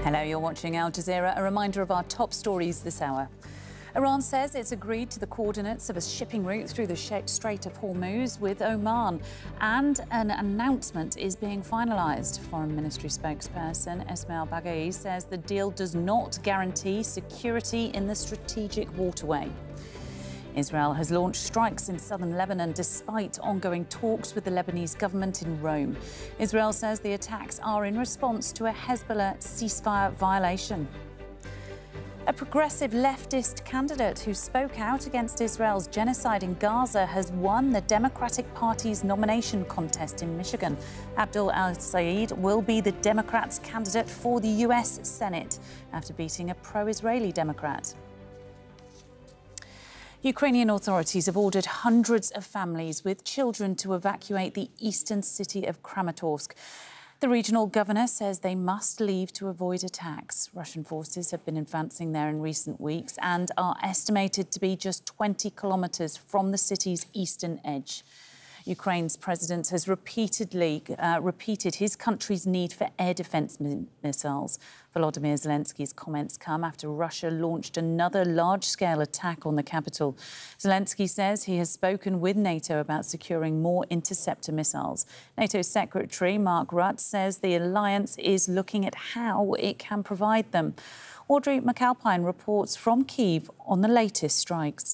Hello, you're watching Al Jazeera. A reminder of our top stories this hour. Iran says it's agreed to the coordinates of a shipping route through the Strait of Hormuz with Oman, and an announcement is being finalised. Foreign Ministry spokesperson Esmail Baghaei says the deal does not guarantee security in the strategic waterway. Israel has launched strikes in southern Lebanon despite ongoing talks with the Lebanese government in Rome. Israel says the attacks are in response to a Hezbollah ceasefire violation. A progressive leftist candidate who spoke out against Israel's genocide in Gaza has won the Democratic Party's nomination contest in Michigan. Abdul al-Sayed will be the Democrats' candidate for the US Senate after beating a pro-Israeli Democrat. Ukrainian authorities have ordered hundreds of families with children to evacuate the eastern city of Kramatorsk. The regional governor says they must leave to avoid attacks. Russian forces have been advancing there in recent weeks and are estimated to be just 20 kilometres from the city's eastern edge. Ukraine's president has repeatedly repeated his country's need for air defence missiles. Volodymyr Zelensky's comments come after Russia launched another large-scale attack on the capital. Zelensky says he has spoken with NATO about securing more interceptor missiles. NATO Secretary Mark Rutte says the alliance is looking at how it can provide them. Audrey McAlpine reports from Kyiv on the latest strikes.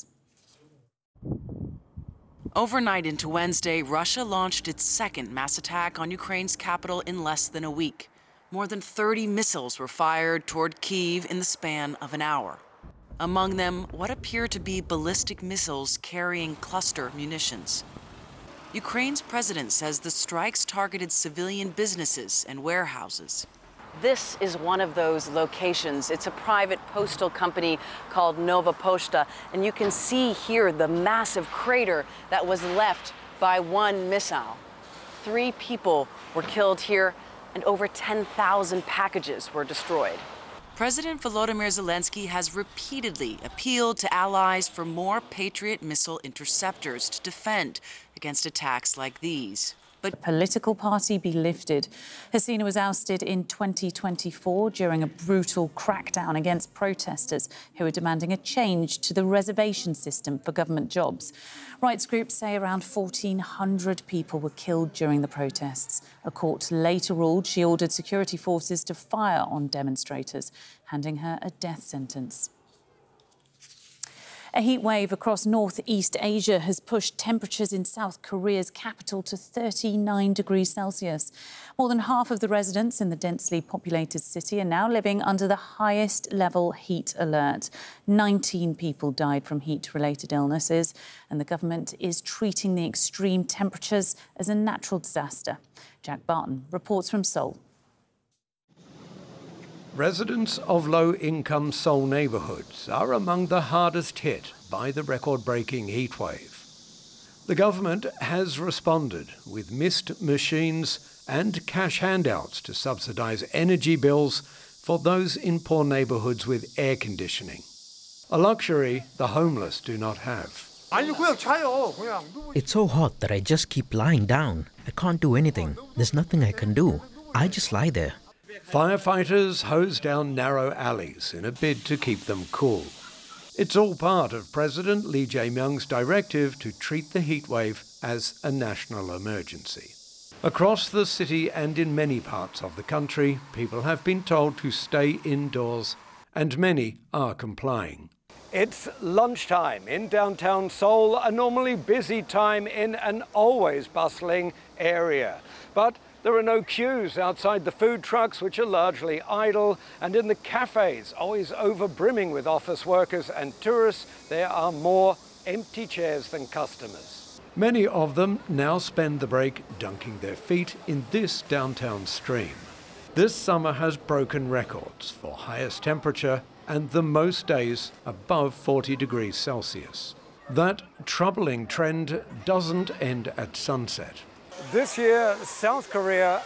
Overnight into Wednesday, Russia launched its second mass attack on Ukraine's capital in less than a week. More than 30 missiles were fired toward Kyiv in the span of an hour. Among them, what appear to be ballistic missiles carrying cluster munitions. Ukraine's president says the strikes targeted civilian businesses and warehouses. This is one of those locations. It's a private postal company called Nova Poshta, and you can see here the massive crater that was left by one missile. 3 people were killed here, and over 10,000 packages were destroyed. President Volodymyr Zelensky has repeatedly appealed to allies for more Patriot missile interceptors to defend against attacks like these. But political party be lifted. Hasina was ousted in 2024 during a brutal crackdown against protesters who were demanding a change to the reservation system for government jobs. Rights groups say around 1,400 people were killed during the protests. A court later ruled she ordered security forces to fire on demonstrators, handing her a death sentence. A heat wave across northeast Asia has pushed temperatures in South Korea's capital to 39 degrees Celsius. More than half of the residents in the densely populated city are now living under the highest level heat alert. 19 people died from heat-related illnesses, and the government is treating the extreme temperatures as a natural disaster. Jack Barton reports from Seoul. Residents of low-income Seoul neighbourhoods are among the hardest hit by the record-breaking heatwave. The government has responded with mist machines and cash handouts to subsidise energy bills for those in poor neighbourhoods with air conditioning, a luxury the homeless do not have. It's so hot that I just keep lying down. I can't do anything. There's nothing I can do. I just lie there. Firefighters hose down narrow alleys in a bid to keep them cool. It's all part of President Lee Jae-myung's directive to treat the heatwave as a national emergency. Across the city and in many parts of the country, people have been told to stay indoors, and many are complying. It's lunchtime in downtown Seoul, a normally busy time in an always bustling area. But there are no queues outside the food trucks, which are largely idle, and in the cafes, always over-brimming with office workers and tourists, there are more empty chairs than customers. Many of them now spend the break dunking their feet in this downtown stream. This summer has broken records for highest temperature and the most days above 40 degrees Celsius. That troubling trend doesn't end at sunset. This year, South Korea